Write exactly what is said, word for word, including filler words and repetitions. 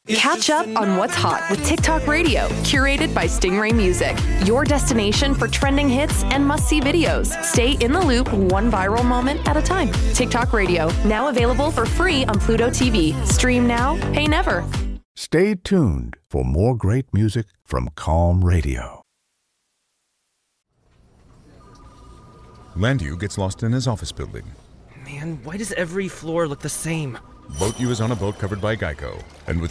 Catch up on what's hot with TikTok Radio, curated by Stingray Music. Your destination for trending hits and must-see videos. Stay in the loop one viral moment at a time. TikTok Radio, now available for free on Pluto T V. Stream now, pay never. Stay tuned for more great music from Calm Radio. Landu gets lost in his office building. Man, why does every floor look the same? Boat U is on a boat covered by Geico. And with